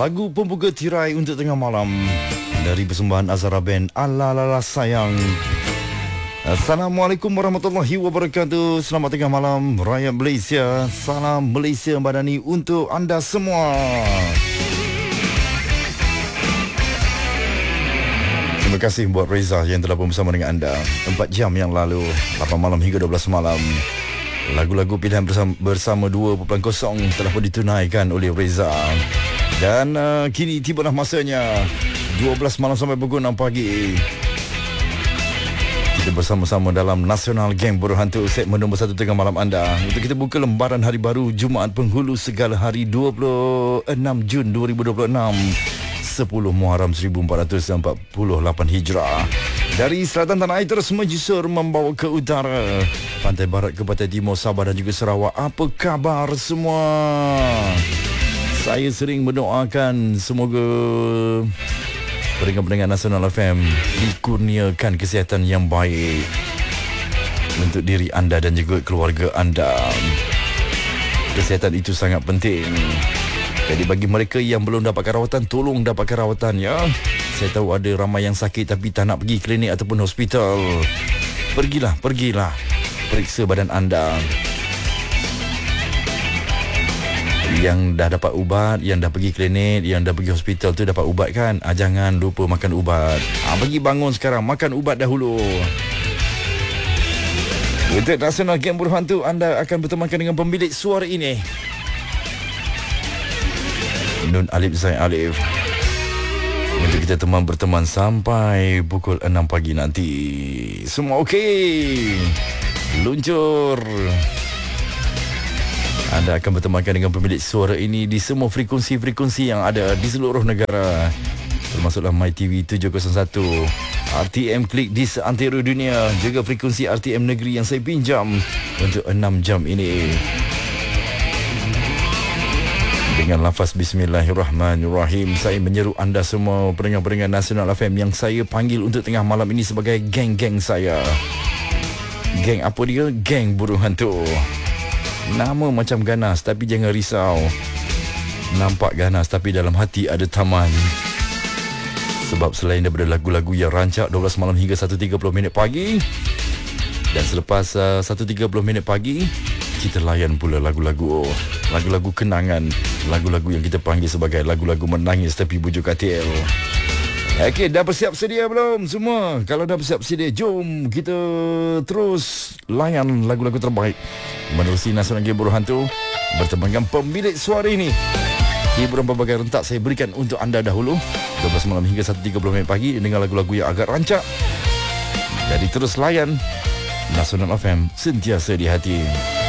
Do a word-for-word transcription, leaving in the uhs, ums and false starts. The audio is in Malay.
Lagu pembuka tirai untuk tengah malam dari persembahan Azhara Band Ala Lala Sayang. Assalamualaikum warahmatullahi wabarakatuh. Selamat tengah malam rakyat Malaysia. Salam Malaysia Madani untuk anda semua. Terima kasih buat Reza yang telah bersama dengan anda empat jam yang lalu, lapan malam hingga dua belas malam. Lagu-lagu pilihan bersama, bersama dua titik kosong telah pun ditunaikan oleh Reza. Dan uh, kini tibalah masanya dua belas malam sampai pukul enam pagi. Kita bersama-sama dalam Nasional Geng Buruh Hantu segmen nombor satu tengah malam anda, untuk kita buka lembaran hari baru Jumaat Penghulu segala hari dua puluh enam Jun dua ribu dua puluh enam, sepuluh Muharram seribu empat ratus empat puluh lapan Hijrah. Dari selatan tanah air terus menjusur membawa ke utara, pantai barat ke pantai timur, Sabah dan juga Sarawak. Apa khabar semua? Saya sering mendoakan semoga pendengar-pendengar Nasional F M dikurniakan kesihatan yang baik untuk diri anda dan juga keluarga anda. Kesihatan itu sangat penting. Jadi bagi mereka yang belum dapatkan rawatan, tolong dapatkan rawatan ya. Saya tahu ada ramai yang sakit tapi tak nak pergi klinik ataupun hospital. Pergilah, pergilah. Periksa badan anda. Yang dah dapat ubat, yang dah pergi klinik, yang dah pergi hospital tu dapat ubat kan? Ah, jangan lupa makan ubat. Ah, pergi bangun sekarang, makan ubat dahulu. Untuk Nasional Geng Buruh Hantu, anda akan bertemankan dengan pemilik suara ini. Nun Alif Zain Alif. Untuk kita teman berteman sampai pukul enam pagi nanti. Semua okey. Luncur. Anda akan bertemankan dengan pemilik suara ini di semua frekuensi-frekuensi yang ada di seluruh negara, termasuklah MyTV tujuh kosong satu, R T M Klik di seantero dunia, juga frekuensi R T M Negeri yang saya pinjam untuk enam jam ini. Dengan lafaz Bismillahirrahmanirrahim, saya menyeru anda semua pendengar-pendengar Nasional F M yang saya panggil untuk tengah malam ini sebagai geng-geng saya. Geng apa dia? Geng Buruh Hantu. Nama macam ganas tapi jangan risau. Nampak ganas tapi dalam hati ada taman. Sebab selain daripada lagu-lagu yang rancak dua belas malam hingga satu tiga puluh minit pagi, dan selepas uh, satu tiga puluh minit pagi, kita layan pula lagu-lagu Lagu-lagu kenangan, lagu-lagu yang kita panggil sebagai lagu-lagu menangis tepi bujur katil. Okey, dah bersiap sedia belum semua? Kalau dah bersiap sedia, jom kita terus layan lagu-lagu terbaik menerusi Nasional Geng Buruh Hantu bertemu dengan pemilik suara ini. Hiburan berbagai rentak saya berikan untuk anda dahulu, dua belas malam hingga satu tiga puluh minit pagi, dengan lagu-lagu yang agak rancak. Jadi terus layan Nasional F M, sentiasa di hati.